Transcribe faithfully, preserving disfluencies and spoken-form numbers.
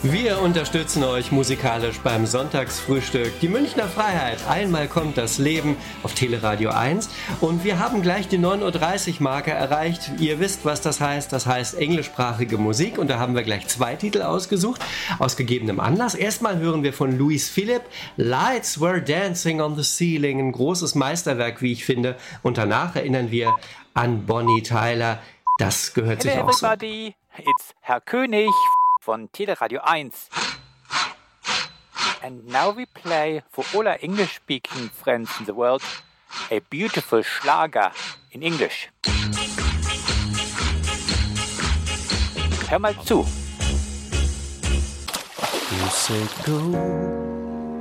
Wir unterstützen euch musikalisch beim Sonntagsfrühstück. Die Münchner Freiheit. Einmal kommt das Leben auf Teleradio eins. Und wir haben gleich die neun Uhr dreißig Marke erreicht. Ihr wisst, was das heißt. Das heißt englischsprachige Musik. Und da haben wir gleich zwei Titel ausgesucht. Aus gegebenem Anlass. Erstmal hören wir von Louis Philippe Lights Were Dancing on the Ceiling. Ein großes Meisterwerk, wie ich finde. Und danach erinnern wir an Bonnie Tyler. Das gehört Hello sich auch so. everybody, it's Herr König von Teleradio eins. And now we play for all our English-speaking friends in the world a beautiful Schlager in English. Hör mal zu. You say go